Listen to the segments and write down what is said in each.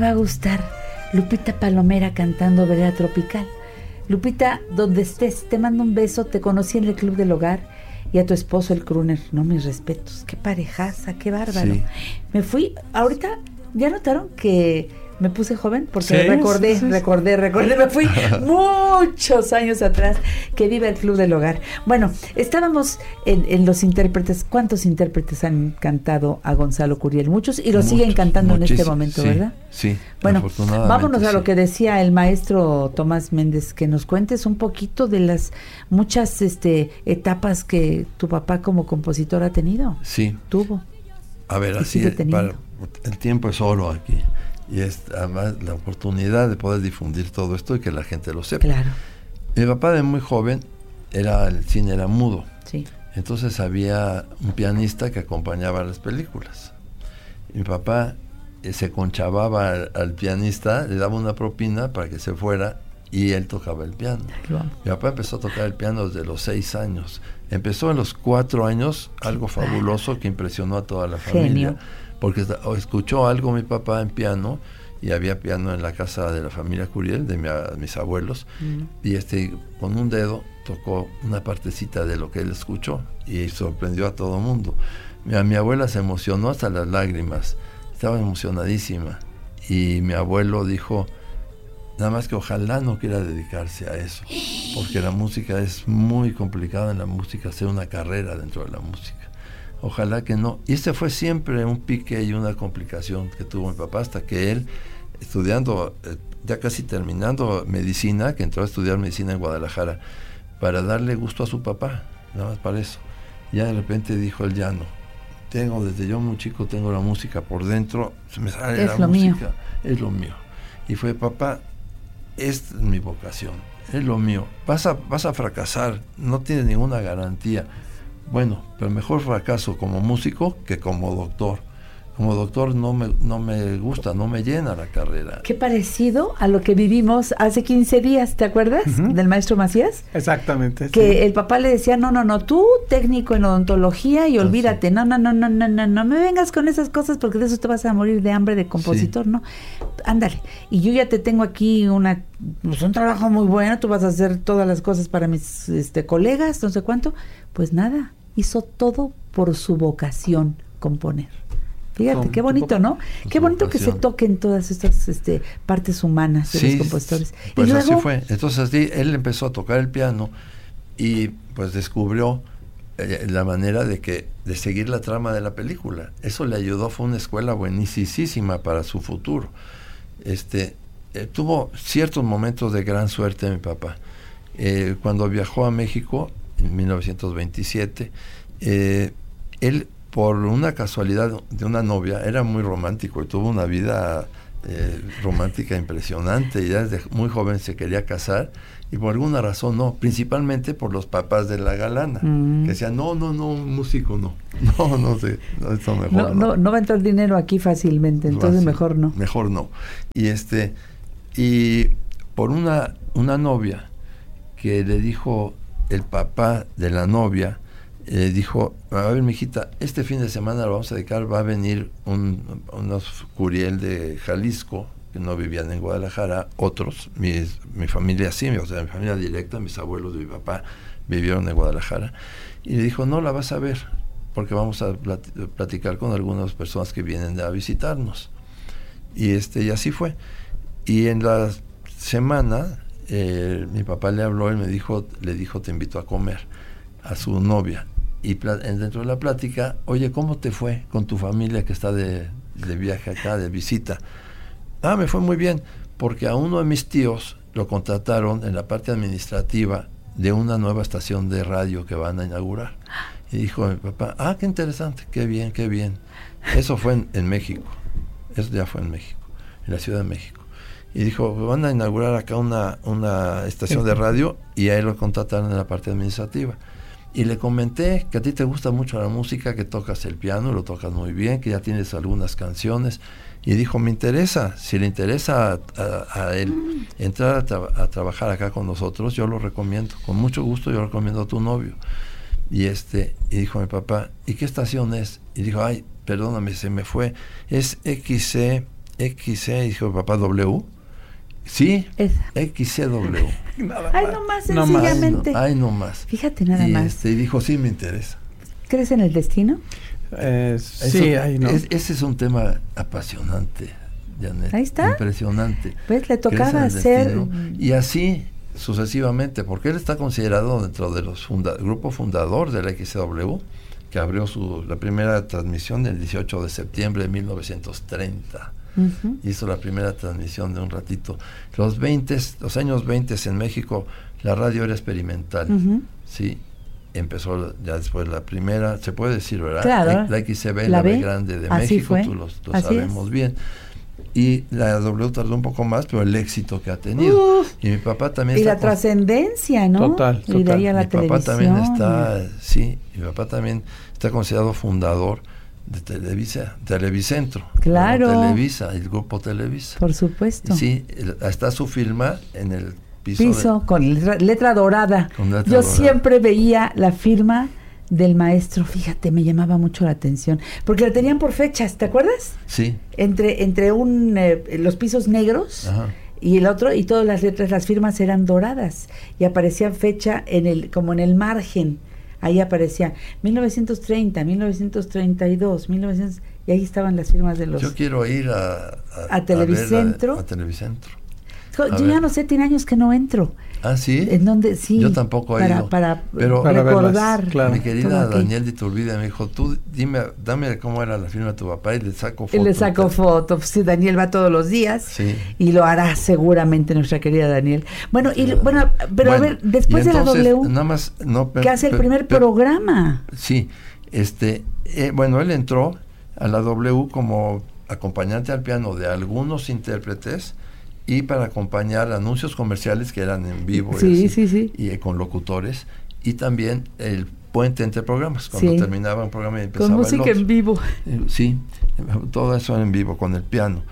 va a gustar. Lupita Palomera cantando Vereda Tropical. Lupita, donde estés, te mando un beso. Te conocí en el Club del Hogar. Y a tu esposo, el crooner. No, mis respetos. Qué parejaza, qué bárbaro. Sí. Me fui, ahorita, ¿ya notaron que me puse joven? Porque recordé, me fui muchos años atrás. Que viva el Club del Hogar. Bueno, estábamos en los intérpretes. ¿Cuántos intérpretes han cantado a Gonzalo Curiel? Muchos, y lo siguen cantando en este momento, ¿verdad? Sí, bueno, vámonos a lo que decía el maestro Tomás Méndez, que nos cuentes un poquito de las muchas etapas que tu papá como compositor ha tenido. Sí. Tuvo. A ver, así el tiempo es oro aquí. Y es además la oportunidad de poder difundir todo esto y que la gente lo sepa. Claro. Mi papá de muy joven, el cine era mudo. Sí. Entonces había un pianista que acompañaba las películas. Y mi papá se conchavaba al pianista, le daba una propina para que se fuera y él tocaba el piano. Wow. Mi papá empezó a tocar el piano desde los 6 años. Empezó a los 4 años, algo fabuloso que impresionó a toda la familia. Porque escuchó algo mi papá en piano, y había piano en la casa de la familia Curiel, de mis abuelos, y con un dedo tocó una partecita de lo que él escuchó, y sorprendió a todo el mundo. Mi abuela se emocionó hasta las lágrimas, estaba emocionadísima, y mi abuelo dijo, nada más que ojalá no quiera dedicarse a eso, porque la música es muy complicada, en la música hacer una carrera dentro de la música. Ojalá que no. Y fue siempre un pique y una complicación que tuvo mi papá, hasta que él, estudiando, ya casi terminando medicina, que entró a estudiar medicina en Guadalajara, para darle gusto a su papá, nada más para eso. Ya de repente dijo él, ya no. Desde yo muy chico tengo la música por dentro, se me sale la música, es lo mío. Y fue, papá, esta es mi vocación, es lo mío. Vas a fracasar, no tienes ninguna garantía. Bueno, pero mejor fracaso como músico que como doctor. Como doctor no me gusta, no me llena la carrera. Qué parecido a lo que vivimos hace 15 días, ¿te acuerdas? Del maestro Macías. Exactamente. Que el papá le decía, no, tú técnico en odontología y olvídate, no me vengas con esas cosas porque de eso te vas a morir de hambre de compositor, ¿no? Ándale, y yo ya te tengo aquí un trabajo muy bueno, tú vas a hacer todas las cosas para mis colegas, no sé cuánto. Pues nada, hizo todo por su vocación, componer. Fíjate, qué bonito, ¿no? Qué bonito que se toquen todas estas partes humanas de los compositores. Pues y luego, así fue. Entonces así, él empezó a tocar el piano y pues descubrió la manera de seguir la trama de la película. Eso le ayudó, fue una escuela buenísima para su futuro. Tuvo ciertos momentos de gran suerte mi papá. Cuando viajó a México en 1927, él, por una casualidad de una novia, era muy romántico y tuvo una vida romántica impresionante, y ya desde muy joven se quería casar, y por alguna razón no, principalmente por los papás de la galana, que decían, no, músico no sé, esto mejor no va a entrar dinero aquí fácilmente, entonces así, mejor no. Y por una novia que le dijo el papá de la novia, dijo, a ver, mijita, este fin de semana lo vamos a dedicar, va a venir unos Curiel de Jalisco, que no vivían en Guadalajara, otros, mi familia sí, o sea, mi familia directa, mis abuelos de mi papá vivieron en Guadalajara, y le dijo, no la vas a ver, porque vamos a platicar con algunas personas que vienen a visitarnos. Y así fue. Y en la semana, mi papá le habló y le dijo, te invito a comer, a su novia. Y dentro de la plática, oye, ¿cómo te fue con tu familia que está de viaje acá, de visita? Me fue muy bien, porque a uno de mis tíos lo contrataron en la parte administrativa de una nueva estación de radio que van a inaugurar. Y dijo mi papá, qué interesante, qué bien. Eso fue en México, eso ya fue en México, en la Ciudad de México. Y dijo, van a inaugurar acá una estación de radio, y a él lo contrataron en la parte administrativa. Y le comenté que a ti te gusta mucho la música, que tocas el piano, lo tocas muy bien, que ya tienes algunas canciones. Y dijo, me interesa, si le interesa a él entrar a trabajar acá con nosotros, yo lo recomiendo, con mucho gusto yo lo recomiendo a tu novio. Y dijo mi papá, ¿y qué estación es? Y dijo, perdóname, se me fue, es XCMX, XC, dijo papá W. Sí, XCW. Ay, no más, sencillamente. Ay, no más. Fíjate nada más. Y dijo, sí, me interesa. ¿Crees en el destino? Sí, ahí no. Ese es un tema apasionante, Janet. Ahí está. Impresionante. Pues le tocaba hacer... Y así sucesivamente, porque él está considerado dentro de los grupo fundador de la XCW, que abrió la primera transmisión el 18 de septiembre de 1930. Hizo la primera transmisión de un ratito. Los años 20 en México, la radio era experimental. Sí, empezó ya después la primera, se puede decir, ¿verdad? Claro. La XCB, la B grande de México, tú lo sabemos bien. Y la W tardó un poco más, pero el éxito que ha tenido. Y mi papá también y la trascendencia, ¿no? Total. Y de ahí a la televisión. Mi papá también está considerado fundador de Televicentro. Claro. Televisa, el grupo Televisa. Por supuesto. Sí, está su firma en el piso con letra dorada. Yo siempre veía la firma del maestro, fíjate, me llamaba mucho la atención, porque la tenían por fechas, ¿te acuerdas? Sí. Entre los pisos negros. Ajá. Y el otro, y todas las letras, las firmas eran doradas, y aparecían fecha como en el margen. Ahí aparecía 1930, 1932, 1900, y ahí estaban las firmas de los... Yo quiero ir a Televicentro. A Televicentro. Yo ya no sé, tiene años que no entro. ¿Ah, sí? ¿En dónde? Sí. Yo tampoco he ido. Para recordar. Claro. Mi querida Daniel de Iturbide me dijo, tú dame cómo era la firma de tu papá y le saco foto. Y le saco foto. Sí, Daniel va todos los días y lo hará seguramente nuestra querida Daniel. Bueno, pero a ver, después entonces, de la W, nada más, que hace el primer programa. Sí, él entró a la W como acompañante al piano de algunos intérpretes y para acompañar anuncios comerciales que eran en vivo y con locutores, y también el puente entre programas, cuando terminaba un programa y empezaba con música en vivo. Sí, todo eso en vivo, con el piano.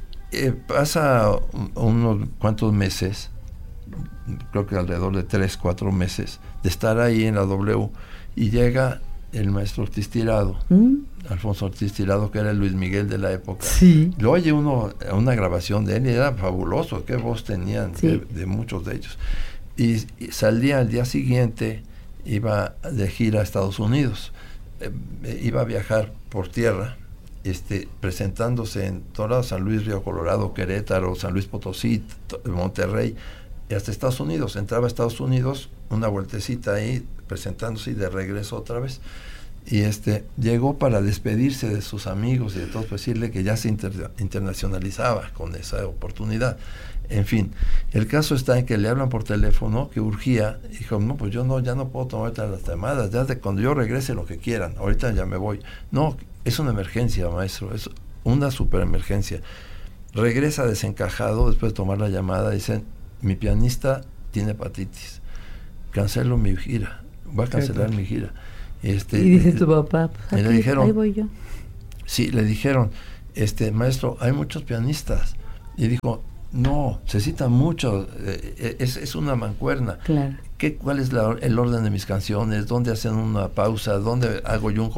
Pasa unos cuantos meses, creo que alrededor de 3-4 meses, de estar ahí en la W, y llega el maestro Ortiz Tirado, Alfonso Ortiz Tirado, que era el Luis Miguel de la época. Sí. Lo oye una grabación de él y era fabuloso, qué voz tenían de muchos de ellos. Y salía al día siguiente, iba de gira a Estados Unidos, iba a viajar por tierra, presentándose en todos lados, San Luis, Río Colorado, Querétaro, San Luis Potosí, Monterrey, y hasta Estados Unidos. Entraba a Estados Unidos, una vueltecita ahí, presentándose y de regreso otra vez. Y llegó para despedirse de sus amigos y de todos, pues decirle que ya se internacionalizaba con esa oportunidad. En fin, el caso está en que le hablan por teléfono que urgía, y dijo, no, pues ya no puedo tomar las llamadas, ya cuando yo regrese lo que quieran, ahorita ya me voy. No, es una emergencia, maestro, es una super emergencia. Regresa desencajado después de tomar la llamada, dicen, mi pianista tiene hepatitis, cancelo mi gira, voy a cancelar mi gira. Y dice tu papá, le dijeron, ahí voy yo. Sí, le dijeron, maestro, hay muchos pianistas. Y dijo, no, se citan muchos, es una mancuerna. Claro. ¿Cuál es el orden de mis canciones? ¿Dónde hacen una pausa? ¿Dónde hago yo un